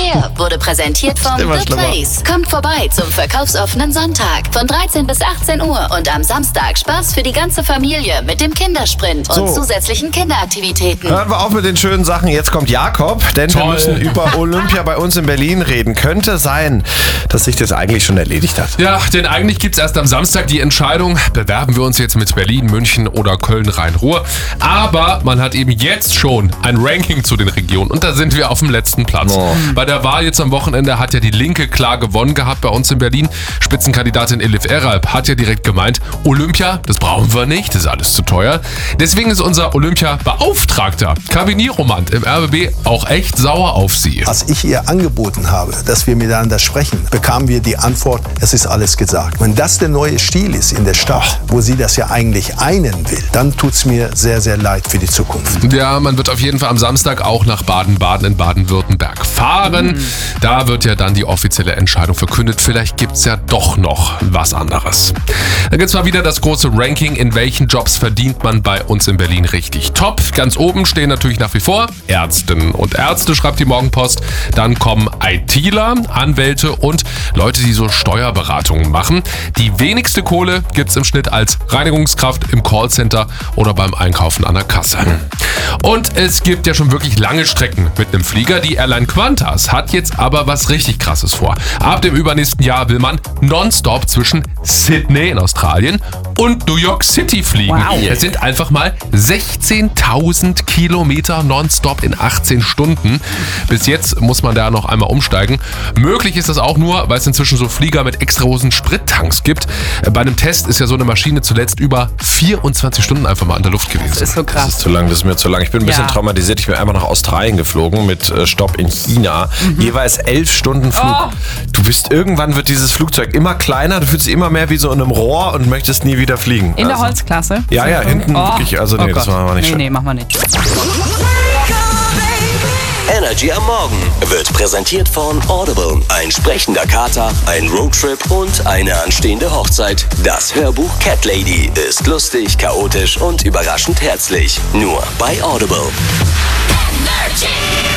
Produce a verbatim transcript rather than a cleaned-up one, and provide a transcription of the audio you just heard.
Der wurde präsentiert von The Place. Kommt vorbei zum verkaufsoffenen Sonntag von dreizehn bis achtzehn Uhr und am Samstag Spaß für die ganze Familie mit dem Kindersprint So. und zusätzlichen Kinderaktivitäten. Hören wir auf mit den schönen Sachen. Jetzt kommt Jakob, denn Toll. wir müssen über Olympia bei uns in Berlin reden. Könnte sein, dass sich das eigentlich schon erledigt hat. Ja, denn eigentlich gibt's erst am Samstag die Entscheidung, bewerben wir uns jetzt mit Berlin, München oder Köln-Rhein-Ruhr. Aber man hat eben jetzt schon ein Ranking zu den Regionen und da sind wir auf dem letzten Platz. Oh. Bei der Wahl jetzt am Wochenende hat ja die Linke klar gewonnen gehabt bei uns in Berlin. Spitzenkandidatin Elif Eralp hat ja direkt gemeint, Olympia, das brauchen wir nicht, das ist alles zu teuer. Deswegen ist unser Olympia-Beauftragter Kavin Nieromant im R B B auch echt sauer auf sie. Als ich ihr angeboten habe, dass wir miteinander sprechen, bekamen wir die Antwort, es ist alles gesagt. Wenn das der neue Stil ist in der Stadt, wo sie das ja eigentlich einen will, dann tut es mir sehr, sehr leid für die Zukunft. Ja, man wird auf jeden Fall am Samstag auch nach Baden-Baden in Baden-Württemberg fahren. Mhm. Da wird ja dann die offizielle Entscheidung verkündet. Vielleicht gibt's ja doch noch was anderes. Dann gibt's mal wieder das große Ranking, in welchen Jobs verdient man bei uns in Berlin richtig top. Ganz oben stehen natürlich nach wie vor Ärztinnen und Ärzte, schreibt die Morgenpost. Dann kommen ITler, Anwälte und Leute, die so Steuerberatungen machen. Die wenigste Kohle gibt's im Schnitt als Reinigungskraft im Callcenter oder beim Einkaufen an der Kasse. Und es gibt ja schon wirklich lange Strecken mit einem Flieger. Die Airline Qantas hat jetzt aber was richtig Krasses vor. Ab dem übernächsten Jahr will man nonstop zwischen Sydney in Australien und New York City fliegen. Wow. Es sind einfach mal sechzehntausend Kilometer nonstop in achtzehn Stunden. Bis jetzt muss man da noch einmal umsteigen. Möglich ist das auch nur, weil es inzwischen so Flieger mit extra großen Sprittanks gibt. Bei einem Test ist ja so eine Maschine zuletzt über vierundzwanzig Stunden einfach mal in der Luft gewesen. Das ist so krass. Das ist zu lang, das ist mir zu lang. Ich bin ein bisschen Ja. traumatisiert. Ich bin einmal nach Australien geflogen mit äh, Stopp in China. Mhm. Jeweils elf Stunden Flug. Oh. Du bist, irgendwann wird dieses Flugzeug immer kleiner. Du fühlst dich immer mehr wie so in einem Rohr und möchtest nie wieder fliegen. In der Also- Holzklasse? Ja, ja, hinten Oh. wirklich. Also nee, Oh das Gott. machen wir nicht Nee, schön. nee, machen wir nicht. Energy am Morgen wird präsentiert von Audible. Ein sprechender Kater, ein Roadtrip und eine anstehende Hochzeit. Das Hörbuch Cat Lady ist lustig, chaotisch und überraschend herzlich. Nur bei Audible. Energy.